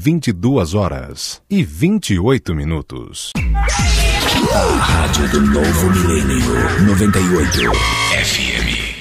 22h28. A rádio do novo milênio, 98 FM.